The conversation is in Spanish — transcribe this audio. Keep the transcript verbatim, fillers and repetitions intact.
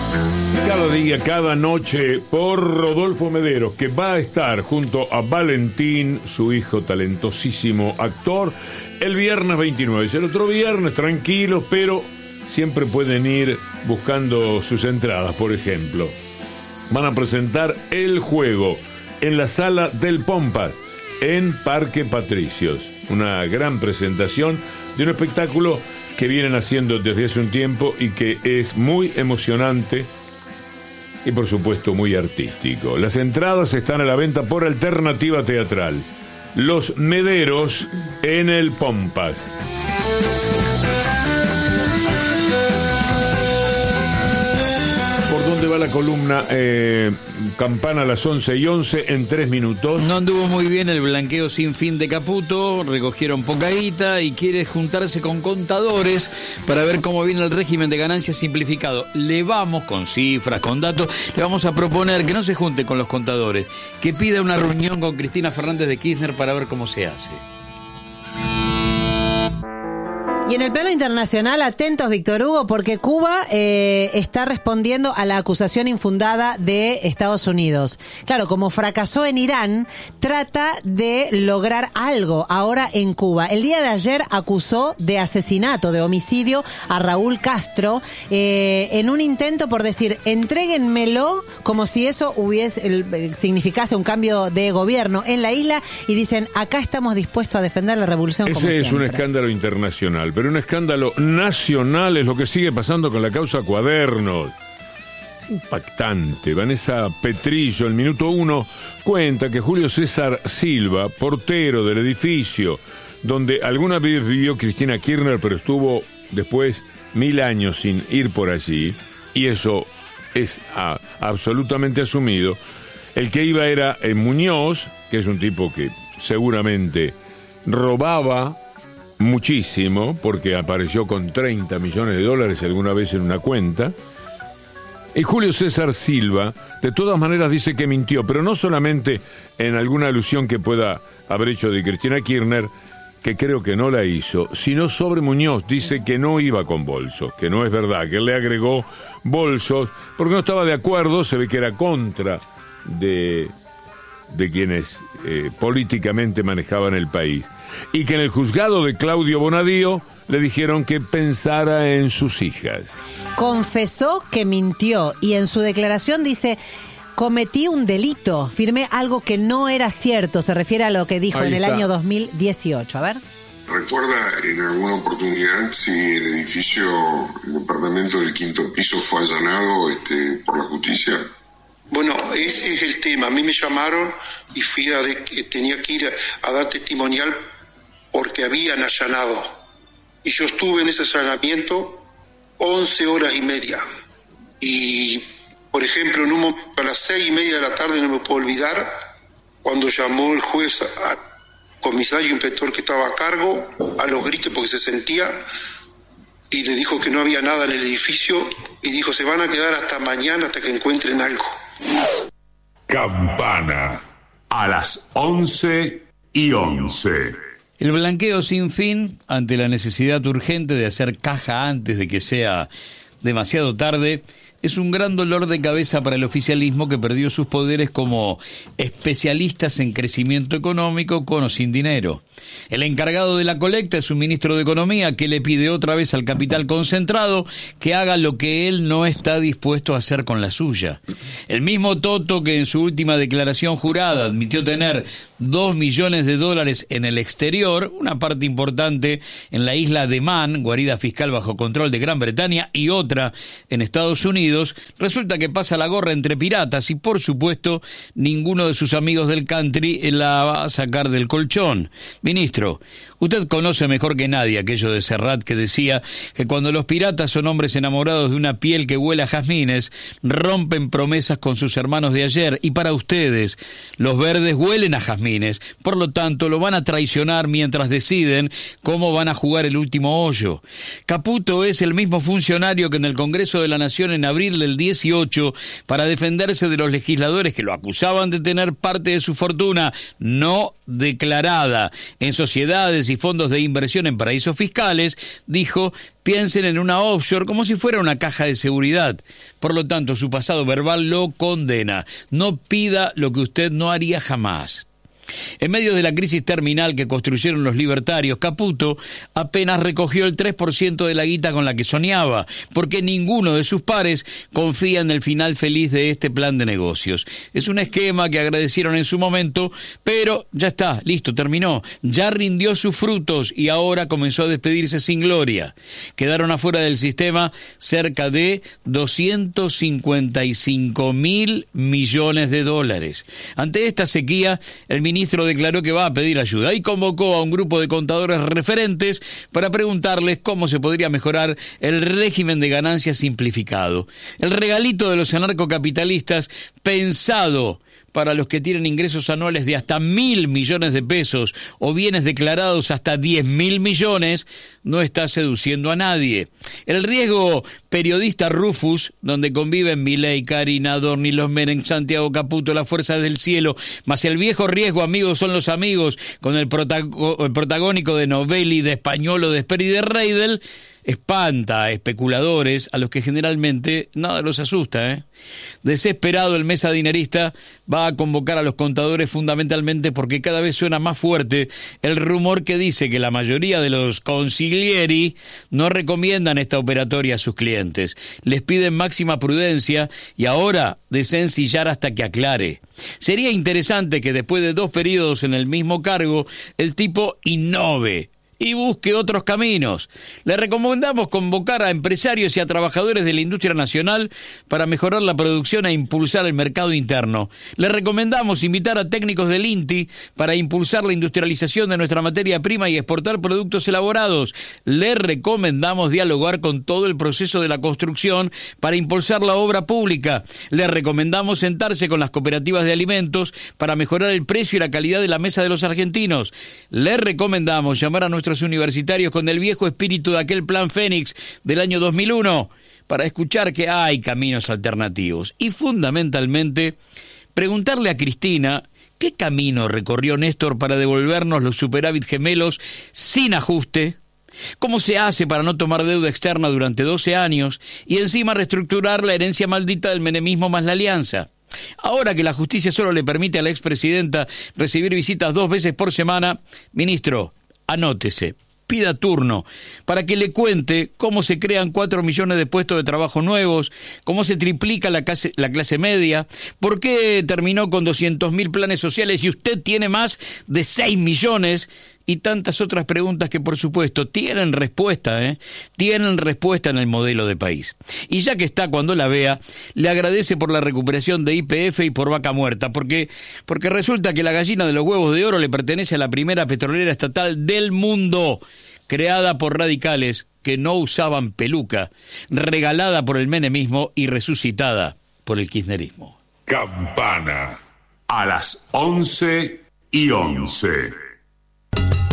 Cada día, cada noche, por Rodolfo Mederos, que va a estar junto a Valentín, su hijo talentosísimo actor, el viernes veintinueve. Es el otro viernes, tranquilos, pero siempre pueden ir buscando sus entradas, por ejemplo. Van a presentar El Juego en la Sala del Pompas, en Parque Patricios. Una gran presentación de un espectáculo que vienen haciendo desde hace un tiempo y que es muy emocionante y por supuesto muy artístico. Las entradas están a la venta por Alternativa Teatral. Los Mederos en el Pompas. ¿Por dónde va la columna? Eh, Campana a las once y once en tres minutos. No anduvo muy bien el blanqueo sin fin de Caputo, recogieron poca guita y quiere juntarse con contadores para ver cómo viene el régimen de ganancias simplificado. Le vamos, con cifras, con datos, le vamos a proponer que no se junte con los contadores, que pida una reunión con Cristina Fernández de Kirchner para ver cómo se hace. Y en el plano internacional, atentos, Víctor Hugo, porque Cuba eh, está respondiendo a la acusación infundada de Estados Unidos. Claro, como fracasó en Irán, trata de lograr algo ahora en Cuba. El día de ayer acusó de asesinato, de homicidio a Raúl Castro, eh, en un intento por decir, entréguenmelo, como si eso hubiese el, significase un cambio de gobierno en la isla, y dicen, acá estamos dispuestos a defender la revolución como siempre. Ese es un escándalo internacional. Pero un escándalo nacional es lo que sigue pasando con la causa Cuadernos. Es impactante. Vanessa Petrillo, el minuto uno, cuenta que Julio César Silva, portero del edificio donde alguna vez vivió Cristina Kirchner, pero estuvo después mil años sin ir por allí, y eso es a, absolutamente asumido, el que iba era eh, Muñoz, que es un tipo que seguramente robaba muchísimo, porque apareció con treinta millones de dólares alguna vez en una cuenta. Y Julio César Silva, de todas maneras, dice que mintió, pero no solamente en alguna alusión que pueda haber hecho de Cristina Kirchner, que creo que no la hizo, sino sobre Muñoz. Dice que no iba con bolsos, que no es verdad, que él le agregó bolsos, porque no estaba de acuerdo, se ve que era contra de, de quienes eh, políticamente manejaban el país. Y que en el juzgado de Claudio Bonadío le dijeron que pensara en sus hijas. Confesó que mintió y en su declaración dice, cometí un delito, firmé algo que no era cierto, se refiere a lo que dijo Ahí en está. El año dos mil dieciocho. A ver. ¿Recuerda en alguna oportunidad si el edificio, el departamento del quinto piso fue allanado este, por la justicia? Bueno, ese es el tema. A mí me llamaron y fui a de, tenía que ir a, a dar testimonial porque habían allanado. Y yo estuve en ese allanamiento once horas y media. Y, por ejemplo, en un momento a las seis y media de la tarde, no me puedo olvidar, cuando llamó el juez al comisario inspector que estaba a cargo, a los gritos porque se sentía, y le dijo que no había nada en el edificio, y dijo, se van a quedar hasta mañana hasta que encuentren algo. Campana a las once y once. El blanqueo sin fin, ante la necesidad urgente de hacer caja antes de que sea demasiado tarde, es un gran dolor de cabeza para el oficialismo, que perdió sus poderes como especialistas en crecimiento económico con o sin dinero. El encargado de la colecta es un ministro de Economía que le pide otra vez al capital concentrado que haga lo que él no está dispuesto a hacer con la suya. El mismo Toto que en su última declaración jurada admitió tener dos millones de dólares en el exterior, una parte importante en la isla de Man, guarida fiscal bajo control de Gran Bretaña, y otra en Estados Unidos, resulta que pasa la gorra entre piratas y, por supuesto, ninguno de sus amigos del country la va a sacar del colchón. Ministro, usted conoce mejor que nadie aquello de Serrat que decía que cuando los piratas son hombres enamorados de una piel que huele a jazmines, rompen promesas con sus hermanos de ayer, y para ustedes, los verdes huelen a jazmines, por lo tanto lo van a traicionar mientras deciden cómo van a jugar el último hoyo. Caputo es el mismo funcionario que en el Congreso de la Nación en abril del dieciocho, para defenderse de los legisladores que lo acusaban de tener parte de su fortuna no declarada en sociedades y fondos de inversión en paraísos fiscales, dijo, piensen en una offshore como si fuera una caja de seguridad. Por lo tanto, su pasado verbal lo condena. No pida lo que usted no haría jamás. En medio de la crisis terminal que construyeron los libertarios, Caputo apenas recogió el tres por ciento de la guita con la que soñaba, porque ninguno de sus pares confía en el final feliz de este plan de negocios. Es un esquema que agradecieron en su momento, pero ya está, listo, terminó. Ya rindió sus frutos y ahora comenzó a despedirse sin gloria. Quedaron afuera del sistema cerca de doscientos cincuenta y cinco mil millones de dólares. Ante esta sequía, el ministro El ministro declaró que va a pedir ayuda y convocó a un grupo de contadores referentes para preguntarles cómo se podría mejorar el régimen de ganancias simplificado. El regalito de los anarcocapitalistas pensado para los que tienen ingresos anuales de hasta mil millones de pesos o bienes declarados hasta diez mil millones, no está seduciendo a nadie. El riesgo periodista Rufus, donde conviven Milei, Karina, Adorni, los Menem, Santiago Caputo, las fuerzas del cielo, más el viejo riesgo amigos son los amigos, con el, protago- el protagónico de Novelli, de Españolo, de Sper y de Reidel, espanta a especuladores a los que generalmente nada los asusta, ¿eh? Desesperado, el mesa dinerista va a convocar a los contadores fundamentalmente porque cada vez suena más fuerte el rumor que dice que la mayoría de los consiglieri no recomiendan esta operatoria a sus clientes. Les piden máxima prudencia y ahora desencillar hasta que aclare. Sería interesante que después de dos periodos en el mismo cargo, el tipo innove y busque otros caminos. Le recomendamos convocar a empresarios y a trabajadores de la industria nacional para mejorar la producción e impulsar el mercado interno. Le recomendamos invitar a técnicos del INTI para impulsar la industrialización de nuestra materia prima y exportar productos elaborados. Le recomendamos dialogar con todo el proceso de la construcción para impulsar la obra pública. Le recomendamos sentarse con las cooperativas de alimentos para mejorar el precio y la calidad de la mesa de los argentinos. Le recomendamos llamar a nuestros universitarios con el viejo espíritu de aquel plan Fénix del año dos mil uno para escuchar que hay caminos alternativos y fundamentalmente preguntarle a Cristina qué camino recorrió Néstor para devolvernos los superávit gemelos sin ajuste, cómo se hace para no tomar deuda externa durante doce años y encima reestructurar la herencia maldita del menemismo más la alianza. Ahora que la justicia solo le permite a la expresidenta recibir visitas dos veces por semana, ministro, anótese, pida turno, para que le cuente cómo se crean cuatro millones de puestos de trabajo nuevos, cómo se triplica la clase, la clase media, por qué terminó con doscientos mil planes sociales y usted tiene más de seis millones, y tantas otras preguntas que, por supuesto, tienen respuesta, ¿eh? Tienen respuesta en el modelo de país. Y ya que está, cuando la vea, le agradece por la recuperación de Y P F y por Vaca Muerta, porque, porque resulta que la gallina de los huevos de oro le pertenece a la primera petrolera estatal del mundo, creada por radicales que no usaban peluca, regalada por el menemismo y resucitada por el kirchnerismo. Campana a las once y once.